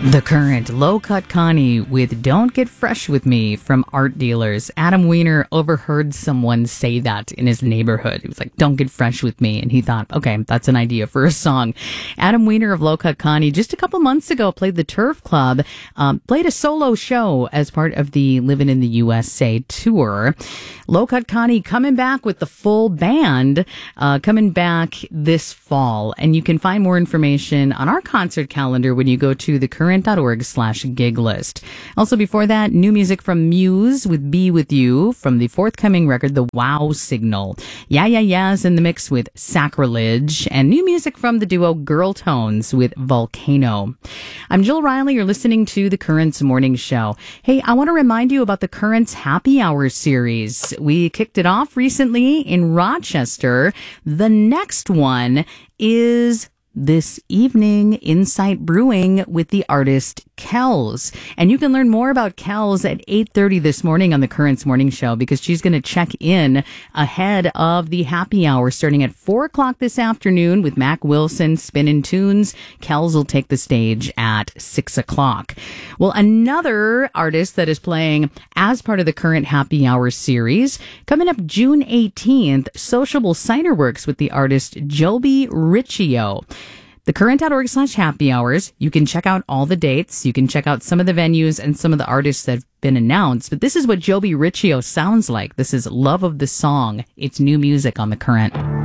The Current, Low Cut Connie with Don't Get Fresh With Me from Art Dealers. Adam Weiner overheard someone say that in his neighborhood. He was like, don't get fresh with me. And he thought, okay, that's an idea for a song. Adam Weiner of Low Cut Connie just a couple months ago played the Turf Club, played a solo show as part of the Living in the USA tour. Low Cut Connie coming back with the full band, coming back this fall. And you can find more information on our concert calendar when you go to thecurrent.org/gig list. Also before that, new music from Muse with Be With You from the forthcoming record, The Wow Signal. Yeah Yeah Yeah's in the mix with Sacrilege, and new music from the duo Girl Tones with Volcano. I'm Jill Riley. You're listening to The Current's Morning Show. Hey, I want to remind you about The Current's Happy Hour series. We kicked it off recently in Rochester. The next one is this evening, Insight Brewing with the artist Kells. And you can learn more about Kells at 8:30 this morning on the Current's Morning Show, because she's going to check in ahead of the happy hour starting at 4 o'clock this afternoon with Mac Wilson spinning tunes. Kells will take the stage at 6 o'clock. Well, another artist that is playing as part of the Current Happy Hour series, coming up June 18th, Sociable Cider Works with the artist Joby Riccio. Thecurrent.org/happy hours. You can check out all the dates. You can check out some of the venues and some of the artists that have been announced. But this is what Joby Riccio sounds like. This is Love of the Song. It's new music on The Current.